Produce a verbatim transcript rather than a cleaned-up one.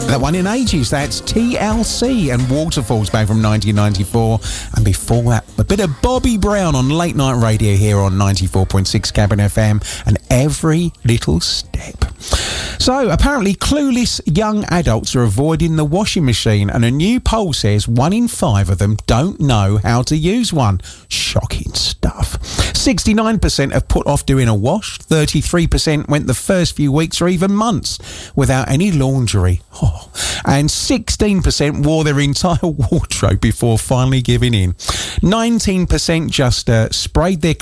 That one in ages. That's T L C and Waterfalls back from nineteen ninety-four. And before that, a bit of Bobby Brown on late night radio here on ninety-four point six Cabin F M and Every Little Step. So, apparently clueless young adults are avoiding the washing machine, and a new poll says one in five of them don't know how to use one. Shocking stuff. sixty-nine percent have put off doing a wash, thirty-three percent went the first few weeks or even months without any laundry, oh. and sixteen percent wore their entire wardrobe before finally giving in. nineteen percent just uh, sprayed their